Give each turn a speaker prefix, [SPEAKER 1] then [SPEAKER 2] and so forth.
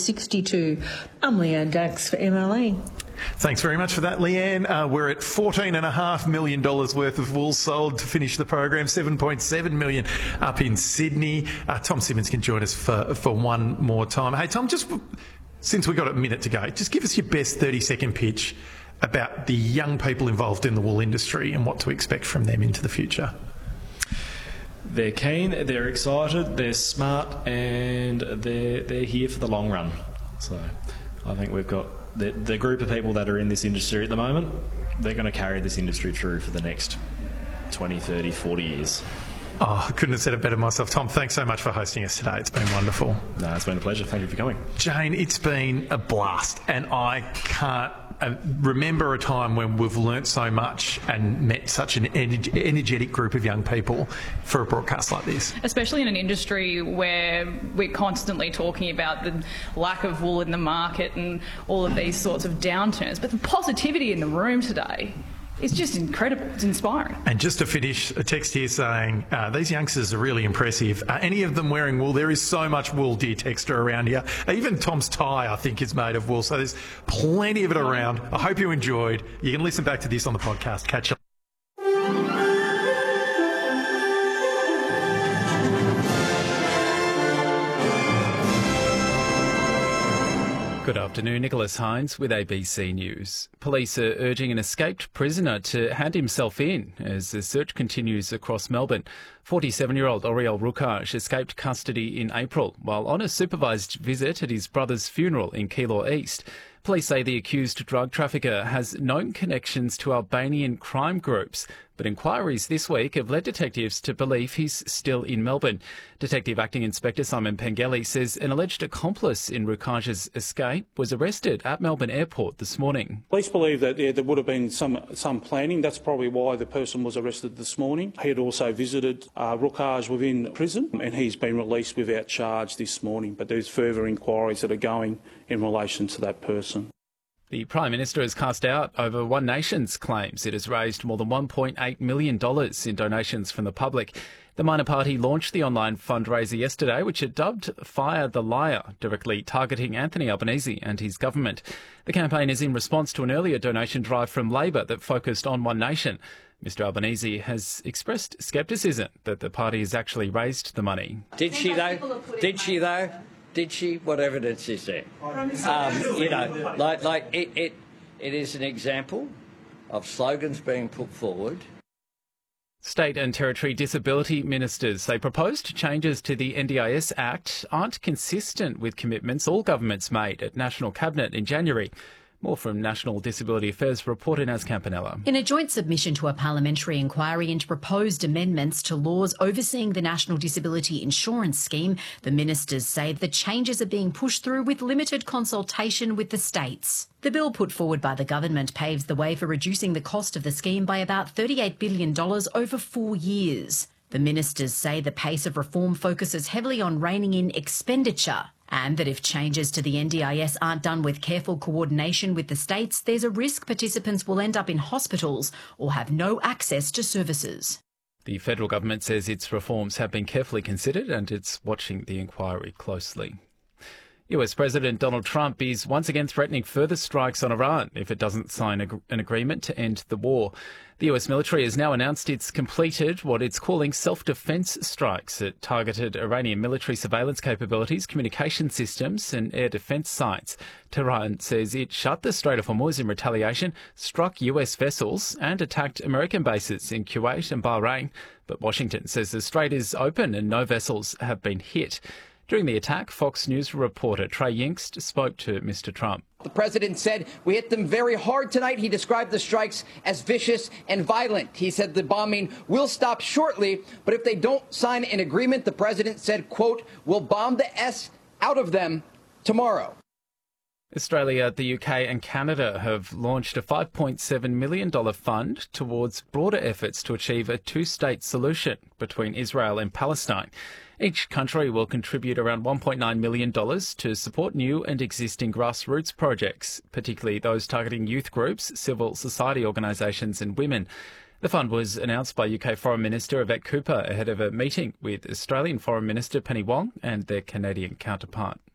[SPEAKER 1] 62. I'm Leanne Dax for MLE.
[SPEAKER 2] Thanks very much for that, Leanne. We're at $14.5 million worth of wool sold to finish the program, $7.7 million up in Sydney. Tom Simmons can join us for one more time. Hey, Tom, just since we've got a minute to go, just give us your best 30-second pitch about the young people involved in the wool industry and what to expect from them into the future.
[SPEAKER 3] They're keen, they're excited, they're smart, and they're here for the long run. So I think we've got the group of people that are in this industry at the moment. They're going to carry this industry through for the next 20, 30, 40 years.
[SPEAKER 2] Oh, I couldn't have said it better myself. Tom, thanks so much for hosting us today. It's been wonderful.
[SPEAKER 3] No, it's been a pleasure. Thank you for coming.
[SPEAKER 2] Jane, it's been a blast, and I can't remember a time when we've learnt so much and met such an energetic group of young people for a broadcast like this.
[SPEAKER 4] Especially in an industry where we're constantly talking about the lack of wool in the market and all of these sorts of downturns. But the positivity in the room today, it's just incredible. It's inspiring.
[SPEAKER 2] And just to finish, a text here saying, these youngsters are really impressive. Are any of them wearing wool? There is so much wool, dear texter, around here. Even Tom's tie, I think, is made of wool. So there's plenty of it around. I hope you enjoyed. You can listen back to this on the podcast. Catch you.
[SPEAKER 5] Good afternoon, Nicholas Hines with ABC News. Police are urging an escaped prisoner to hand himself in as the search continues across Melbourne. 47-year-old Oriel Rukaj escaped custody in April while on a supervised visit at his brother's funeral in Keilor East. Police say the accused drug trafficker has known connections to Albanian crime groups, but inquiries this week have led detectives to believe he's still in Melbourne. Detective Acting Inspector Simon Pengelly says an alleged accomplice in Rukaj's escape was arrested at Melbourne Airport this morning.
[SPEAKER 6] Police believe that there would have been some planning. That's probably why the person was arrested this morning. He had also visited Rukaj within prison, and he's been released without charge this morning. But there's further inquiries that are going in relation to that person.
[SPEAKER 5] The Prime Minister has cast doubt over One Nation's claims it has raised more than $1.8 million in donations from the public. The minor party launched the online fundraiser yesterday, which it dubbed Fire the Liar, directly targeting Anthony Albanese and his government. The campaign is in response to an earlier donation drive from Labor that focused on One Nation. Mr Albanese has expressed scepticism that the party has actually raised the money.
[SPEAKER 7] Did she though? Did she though? Did she? What evidence is there? It is an example of slogans being put forward.
[SPEAKER 5] State and Territory Disability Ministers say proposed changes to the NDIS Act aren't consistent with commitments all governments made at National Cabinet in January. More from National Disability Affairs reporter Naz Campanella.
[SPEAKER 8] In a joint submission to a parliamentary inquiry into proposed amendments to laws overseeing the National Disability Insurance Scheme, the ministers say the changes are being pushed through with limited consultation with the states. The bill put forward by the government paves the way for reducing the cost of the scheme by about $38 billion over 4 years. The ministers say the pace of reform focuses heavily on reining in expenditure, and that if changes to the NDIS aren't done with careful coordination with the states, there's a risk participants will end up in hospitals or have no access to services.
[SPEAKER 5] The federal government says its reforms have been carefully considered and it's watching the inquiry closely. US President Donald Trump is once again threatening further strikes on Iran if it doesn't sign an agreement to end the war. The US military has now announced it's completed what it's calling self-defence strikes at targeted Iranian military surveillance capabilities, communication systems and air defence sites. Tehran says it shut the Strait of Hormuz in retaliation, struck US vessels and attacked American bases in Kuwait and Bahrain. But Washington says the strait is open and no vessels have been hit. During the attack, Fox News reporter Trey Yingst spoke to Mr Trump.
[SPEAKER 9] The president said, "We hit them very hard tonight." He described the strikes as vicious and violent. He said the bombing will stop shortly, but if they don't sign an agreement, the president said, quote, "we'll bomb the S out of them tomorrow."
[SPEAKER 5] Australia, the UK and Canada have launched a $5.7 million fund towards broader efforts to achieve a two-state solution between Israel and Palestine. Each country will contribute around $1.9 million to support new and existing grassroots projects, particularly those targeting youth groups, civil society organisations and women. The fund was announced by UK Foreign Minister Yvette Cooper ahead of a meeting with Australian Foreign Minister Penny Wong and their Canadian counterpart.